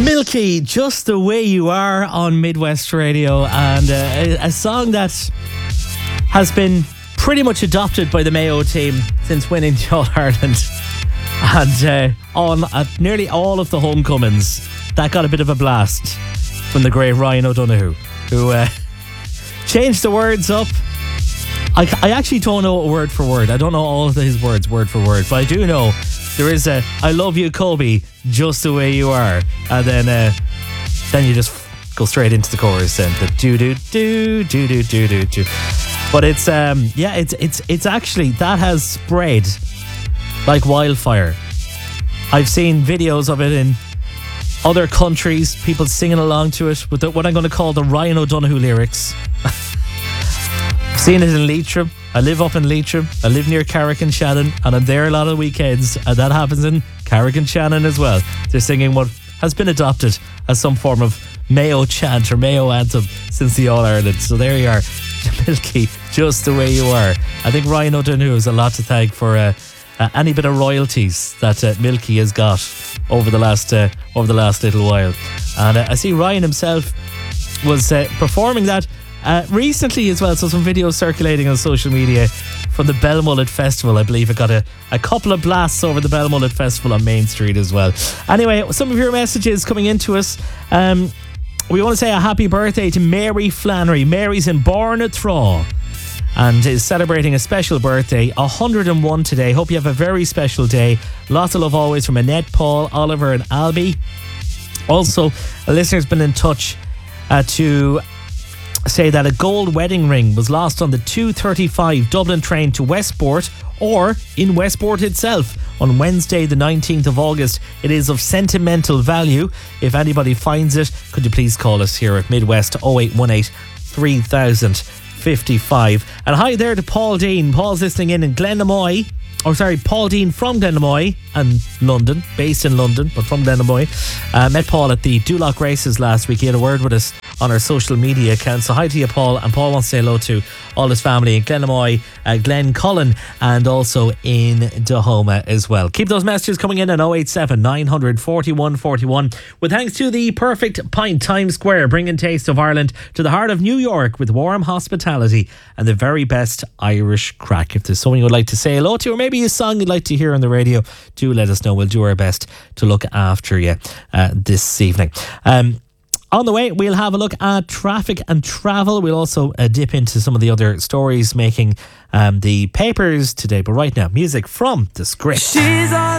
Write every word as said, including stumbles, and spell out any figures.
Milky, Just the Way You Are on Midwest Radio, and uh, a, a song that has been pretty much adopted by the Mayo team since winning the All-Ireland, and uh, on at nearly all of the homecomings that got a bit of a blast from the great Ryan O'Donoghue, who uh, changed the words up. I, I actually don't know it word for word. I don't know all of his words word for word, but I do know there is a I love you, Kobe, just the way you are, and then uh, then you just go straight into the chorus and the do do do do do do do do. But it's um yeah it's it's it's actually that has spread like wildfire. I've seen videos of it in other countries, people singing along to it with the, what I'm going to call the Ryan O'Donoghue lyrics. I've seen it in Leitrim. I live up in Leitrim. I live near Carrick-on-Shannon, and I'm there a lot of weekends, and that happens in Carrick-on-Shannon as well. They're singing what has been adopted as some form of Mayo chant or Mayo anthem since the All-Ireland. So there you are, Milky, Just the Way You Are. I think Ryan O'Donoghue has a lot to thank for uh, uh, any bit of royalties that uh, Milky has got over the last uh, over the last little while. And uh, I see Ryan himself was uh, performing that Uh, recently as well, so some videos circulating on social media from the Belmullet Festival. I believe it got a, a couple of blasts over the Belmullet Festival on Main Street as well. Anyway, some of your messages coming into us. Um, we want to say a happy birthday to Mary Flannery. Mary's in Barnatraw and is celebrating a special birthday, one hundred and one today. Hope you have a very special day. Lots of love always from Annette, Paul, Oliver and Albie. Also, a listener's been in touch uh, to say that a gold wedding ring was lost on the two thirty-five Dublin train to Westport, or in Westport itself, on Wednesday the nineteenth of August. It is of sentimental value. If anybody finds it, could you please call us here at Midwest oh eight one eight, three thousand fifty-five. And hi there to Paul Dean. Paul's listening in in Glenamoy. Oh, sorry, Paul Dean from Glenamoy and London, based in London, but from Glenamoy. Uh, met Paul at the Duloc races last week. He had a word with us on our social media account. So hi to you, Paul. And Paul wants to say hello to all his family in Glenamoy, uh, Glencullen, and also in Dahoma as well. Keep those messages coming in at oh eight seven, nine four one, four one. With thanks to the Perfect Pint Times Square, bringing taste of Ireland to the heart of New York with warm hospitality and the very best Irish crack. If there's someone you would like to say hello to, or maybe a song you'd like to hear on the radio, do let us know. We'll do our best to look after you uh, this evening. Um, on the way, we'll have a look at traffic and travel. We'll also uh, dip into some of the other stories making um, the papers today. But right now, music from The Script. She's on